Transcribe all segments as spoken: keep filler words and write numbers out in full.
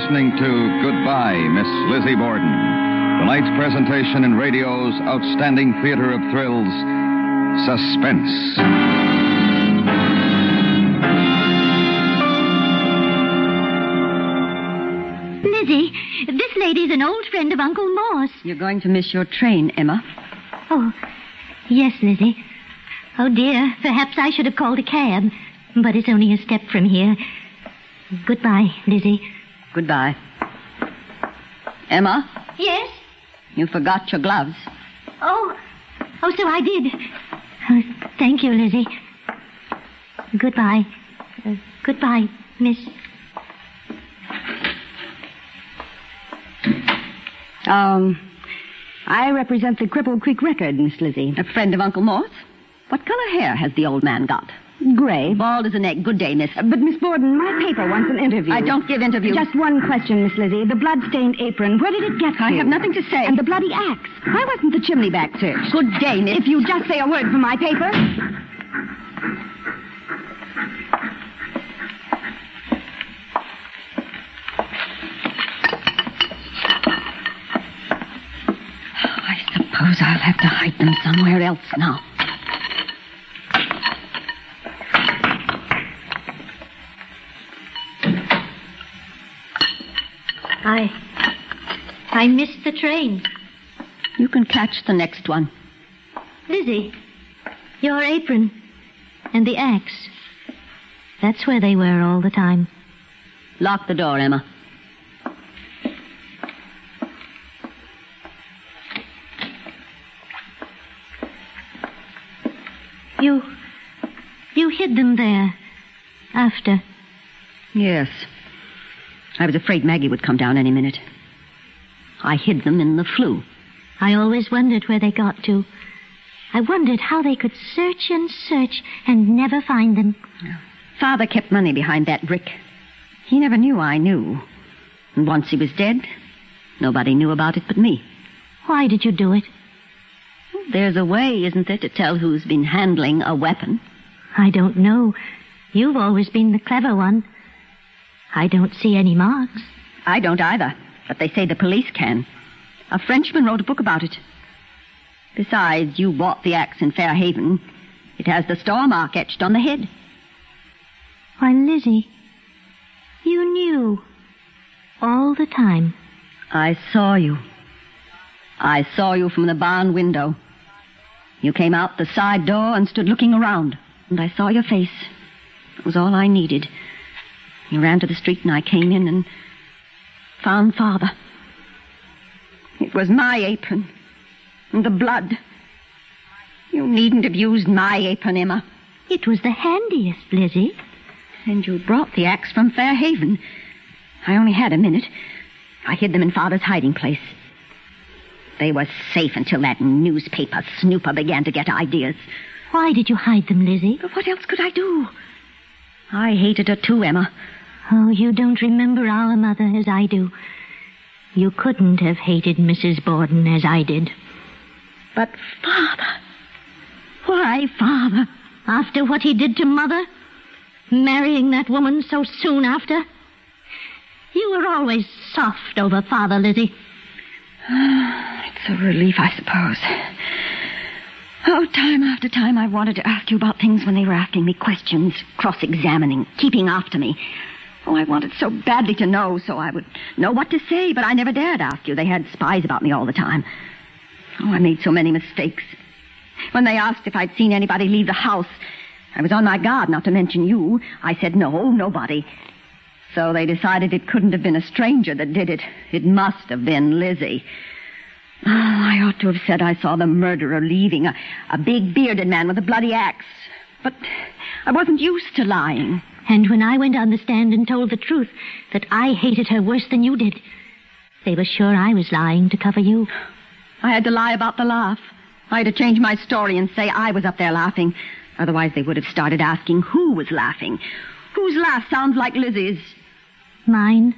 listening to Goodbye, Miss Lizzie Borden. Tonight's presentation in radio's outstanding theater of thrills, Suspense. Lizzie, this lady's an old friend of Uncle Morse. You're going to miss your train, Emma. Oh, yes, Lizzie. Oh, dear, perhaps I should have called a cab, but it's only a step from here. Goodbye, Lizzie. Goodbye. Emma? Yes? You forgot your gloves. Oh, oh, so I did. Oh, thank you, Lizzie. Goodbye. Uh, goodbye, Miss... Um, I represent the Cripple Creek Record, Miss Lizzie. A friend of Uncle Morse. What color hair has the old man got? Gray. Bald as an egg. Good day, miss. Uh, but, Miss Borden, my paper wants an interview. I don't give interviews. Just one question, Miss Lizzie. The blood-stained apron, where did it get I to? have nothing to say. And the bloody axe. Why wasn't the chimney back searched? Good day, miss. If you just say a word for my paper... I suppose I'll have to hide them somewhere else now. I... I missed the train. You can catch the next one. Lizzie, your apron and the axe. That's where they were all the time. Lock the door, Emma. You... you hid them there. After. Yes. I was afraid Maggie would come down any minute. I hid them in the flue. I always wondered where they got to. I wondered how they could search and search and never find them. Father kept money behind that brick. He never knew I knew. And once he was dead, nobody knew about it but me. Why did you do it? There's a way, isn't there, to tell who's been handling a weapon? I don't know. You've always been the clever one. I don't see any marks. I don't either, but they say the police can. A Frenchman wrote a book about it. Besides, you bought the axe in Fairhaven. It has the star mark etched on the head. Why, Lizzie, you knew all the time. I saw you. I saw you from the barn window. You came out the side door and stood looking around, and I saw your face. It was all I needed. You ran to the street and I came in and found Father. It was my apron and the blood. You needn't have used my apron, Emma. It was the handiest, Lizzie. And you brought the axe from Fairhaven. I only had a minute. I hid them in Father's hiding place. They were safe until that newspaper snooper began to get ideas. Why did you hide them, Lizzie? But what else could I do? I hated her too, Emma. Oh, you don't remember our mother as I do. You couldn't have hated Missus Borden as I did. But Father... Why, Father? After what he did to Mother? Marrying that woman so soon after? You were always soft over Father, Lizzie. It's a relief, I suppose. Oh, time after time I wanted to ask you about things when they were asking me questions, cross-examining, keeping after me. Oh, I wanted so badly to know, so I would know what to say, but I never dared ask you. They had spies about me all the time. Oh, I made so many mistakes. When they asked if I'd seen anybody leave the house, I was on my guard not to mention you. I said no, nobody. So they decided it couldn't have been a stranger that did it. It must have been Lizzie. Oh, I ought to have said I saw the murderer leaving, a, a big bearded man with a bloody axe. But I wasn't used to lying. And when I went on the stand and told the truth, that I hated her worse than you did, they were sure I was lying to cover you. I had to lie about the laugh. I had to change my story and say I was up there laughing. Otherwise they would have started asking who was laughing. Whose laugh sounds like Lizzie's? Mine.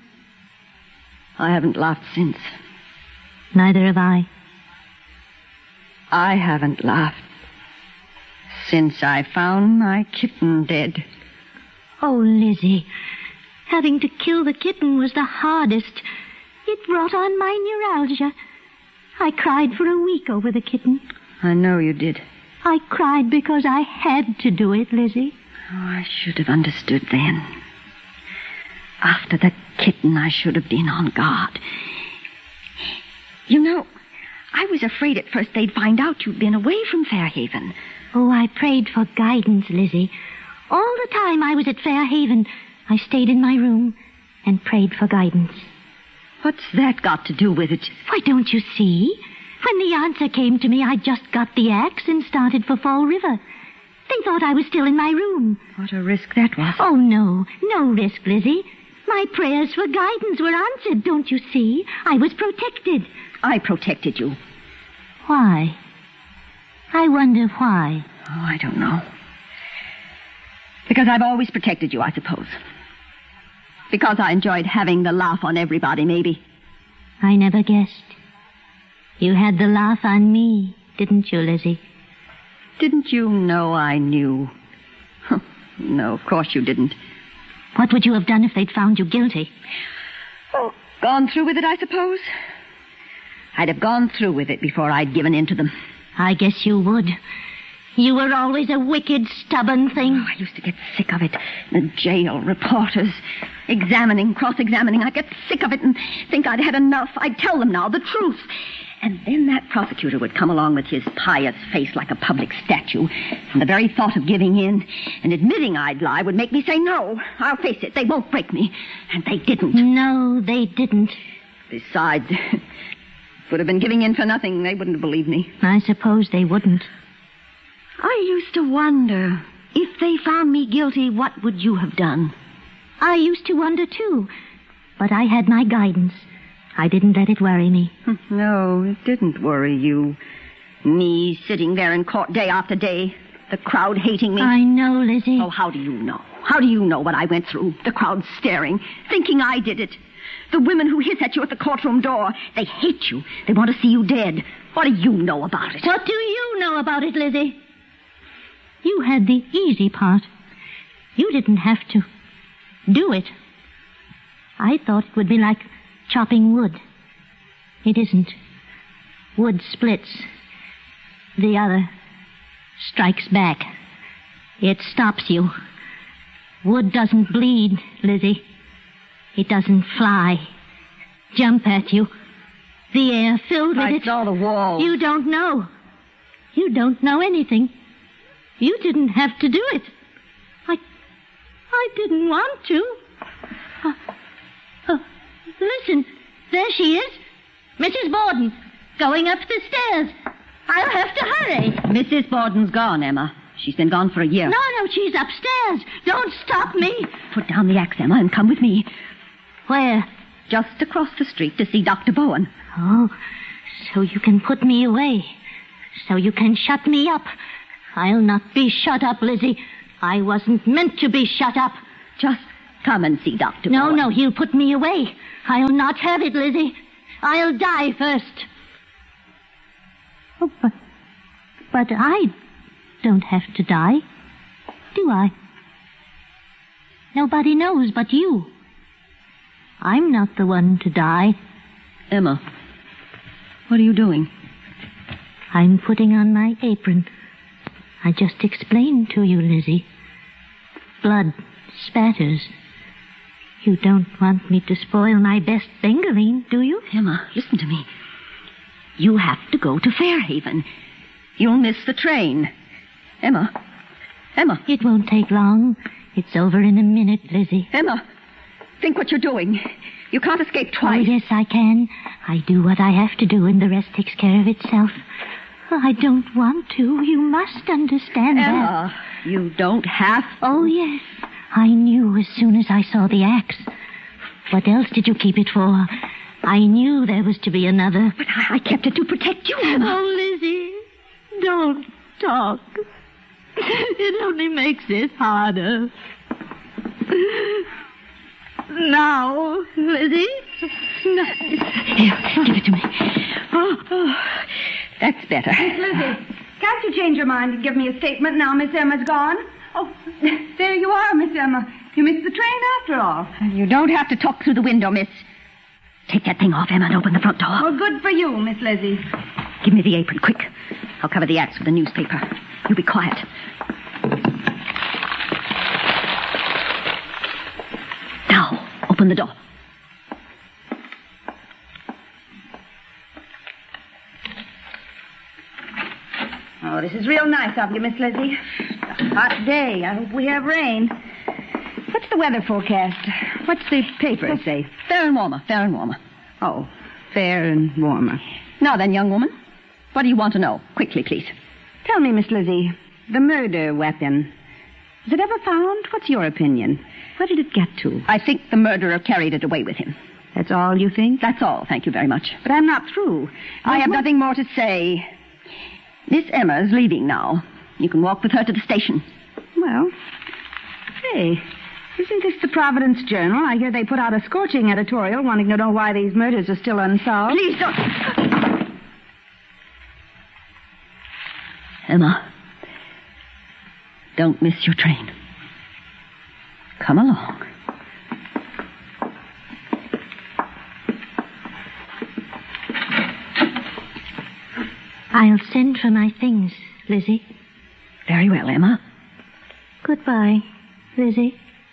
I haven't laughed since. Neither have I. I haven't laughed since I found my kitten dead. Oh, Lizzie, Having to kill the kitten was the hardest. It brought on my neuralgia. I cried for a week over the kitten. I know you did. I cried because I had to do it, Lizzie. Oh, I should have understood then. After the kitten, I should have been on guard. You know, I was afraid at first they'd find out you'd been away from Fairhaven. Oh, I prayed for guidance, Lizzie. All the time I was at Fairhaven, I stayed in my room and prayed for guidance. What's that got to do with it? Why, don't you see? When the answer came to me, I just got the axe and started for Fall River. They thought I was still in my room. What a risk that was. Oh, no. No risk, Lizzie. My prayers for guidance were answered, don't you see? I was protected. I protected you. Why? I wonder why. Oh, I don't know. Because I've always protected you, I suppose. Because I enjoyed having the laugh on everybody, maybe. I never guessed. You had the laugh on me, didn't you, Lizzie? Didn't you know I knew? No, of course you didn't. What would you have done if they'd found you guilty? Oh, gone through with it, I suppose. I'd have gone through with it before I'd given in to them. I guess you would. You were always a wicked, stubborn thing. Oh, I used to get sick of it. The jail, reporters, examining, cross-examining. I'd get sick of it and think I'd had enough. I'd tell them now the truth. And then that prosecutor would come along with his pious face like a public statue. And the very thought of giving in and admitting I'd lie would make me say, no, I'll face it. They won't break me. And they didn't. No, they didn't. Besides, it would have been giving in for nothing. They wouldn't have believed me. I suppose they wouldn't. I used to wonder, if they found me guilty, what would you have done? I used to wonder, too. But I had my guidance. I didn't let it worry me. No, it didn't worry you. Me sitting there in court day after day, the crowd hating me. I know, Lizzie. Oh, how do you know? How do you know what I went through? The crowd staring, thinking I did it. The women who hiss at you at the courtroom door, they hate you. They want to see you dead. What do you know about it? What do you know about it, Lizzie? You had the easy part. You didn't have to do it. I thought it would be like chopping wood. It isn't. Wood splits. The other strikes back. It stops you. Wood doesn't bleed, Lizzie. It doesn't fly, jump at you. The air filled with I it. I saw the wall. You don't know. You don't know anything. You didn't have to do it. I... I didn't want to. Uh, uh, listen, there she is. Missus Borden, going up the stairs. I'll have to hurry. Missus Borden's gone, Emma. She's been gone for a year. No, no, she's upstairs. Don't stop me. Put down the axe, Emma, and come with me. Where? Just across the street to see Doctor Bowen. Oh, so you can put me away. So you can shut me up. I'll not be shut up, Lizzie. I wasn't meant to be shut up. Just come and see Doctor No, Bowen. no, he'll put me away. I'll not have it, Lizzie. I'll die first. Oh, but, but I don't have to die, do I? Nobody knows but you. I'm not the one to die. Emma, what are you doing? I'm putting on my apron. I just explained to you, Lizzie. Blood spatters. You don't want me to spoil my best Bengaline, do you? Emma, listen to me. You have to go to Fairhaven. You'll miss the train. Emma, Emma. It won't take long. It's over in a minute, Lizzie. Emma, think what you're doing. You can't escape twice. Oh, yes, I can. I do what I have to do, and the rest takes care of itself. I don't want to. You must understand Emma, that. you don't have to. Oh, yes. I knew as soon as I saw the axe. What else did you keep it for? I knew there was to be another. But I, I kept it to protect you, Emma. Oh, Lizzie, don't talk. It only makes it harder. Now, Lizzie. No. Here, give it to me. Oh, oh, that's better. Miss Lizzie, can't you change your mind and give me a statement now Miss Emma's gone? Oh, there you are, Miss Emma. You missed the train after all. You don't have to talk through the window, miss. Take that thing off, Emma, and open the front door. Well, good for you, Miss Lizzie. Give me the apron, quick. I'll cover the axe with a newspaper. You be quiet. Now, open the door. Oh, this is real nice of you, Miss Lizzie. It's a hot day. I hope we have rain. What's the weather forecast? What's the paper say? Fair and warmer, fair and warmer. Oh, fair and warmer. Now then, young woman, what do you want to know? Quickly, please. Tell me, Miss Lizzie, the murder weapon. Was it ever found? What's your opinion? Where did it get to? I think the murderer carried it away with him. That's all you think? That's all, thank you very much. But I'm not through. I have nothing more to say. Miss Emma's leaving now. You can walk with her to the station. Well, hey, isn't this the Providence Journal? I hear they put out a scorching editorial wanting to know why these murders are still unsolved. Please don't... Emma, don't miss your train. Come along. I'll send for my things, Lizzie. Very well, Emma. Goodbye, Lizzie.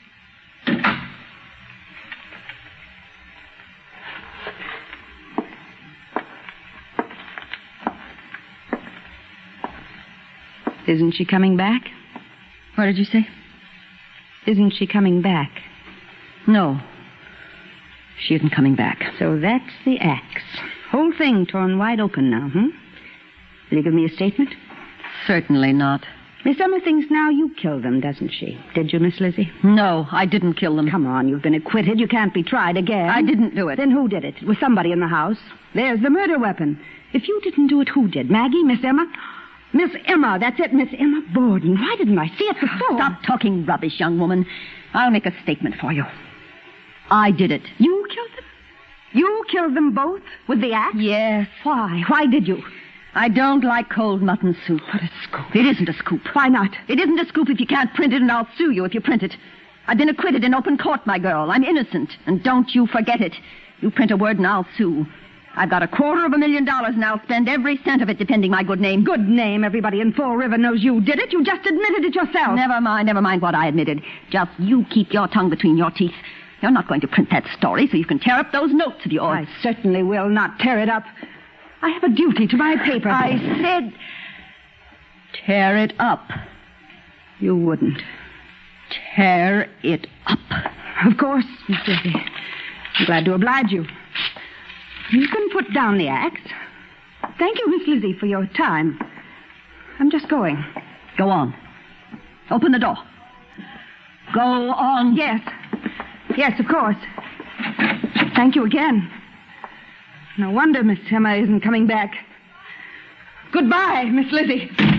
Isn't she coming back? What did you say? Isn't she coming back? No. She isn't coming back. So that's the axe. Whole thing torn wide open now, hmm? Will you give me a statement? Certainly not. Miss Emma thinks now you killed them, doesn't she? Did you, Miss Lizzie? No, I didn't kill them. Come on, you've been acquitted. You can't be tried again. I didn't do it. Then who did it? It was somebody in the house. There's the murder weapon. If you didn't do it, who did? Maggie? Miss Emma? Miss Emma, that's it, Miss Emma Borden. Why didn't I see it before? Stop talking rubbish, young woman. I'll make a statement for you. I did it. You killed them? You killed them both with the axe? Yes. Why? Why did you? I don't like cold mutton soup. What a scoop. It isn't a scoop. Why not? It isn't a scoop if you can't print it, and I'll sue you if you print it. I've been acquitted in open court, my girl. I'm innocent, and don't you forget it. You print a word and I'll sue. I've got a quarter of a million dollars, and I'll spend every cent of it defending my good name. Good name. Everybody in Fall River knows you did it. You just admitted it yourself. Never mind, never mind what I admitted. Just you keep your tongue between your teeth. You're not going to print that story so you can tear up those notes of yours. I certainly will not tear it up. I have a duty to my paper. I said tear it up. You wouldn't. Tear it up. Of course, Miss Lizzie. I'm glad to oblige you. You can put down the axe. Thank you, Miss Lizzie, for your time. I'm just going. Go on. Open the door. Go on. Yes. Yes, of course. Thank you again. No wonder Miss Emma isn't coming back. Goodbye, Miss Lizzie.